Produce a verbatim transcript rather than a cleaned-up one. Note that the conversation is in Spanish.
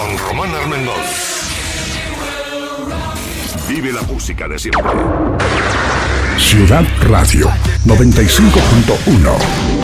con Román Armengol. Vive la música de siempre. Ciudad Radio noventa y cinco punto uno.